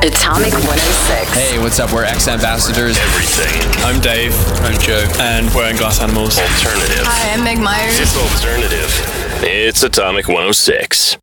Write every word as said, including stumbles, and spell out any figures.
Atomic one oh six. Hey, what's up? We're X Ambassadors. Everything. I'm Dave. I'm Joe. And we're in Glass Animals. Alternative. Hi, I'm Meg Myers. It's alternative. It's Atomic one oh six.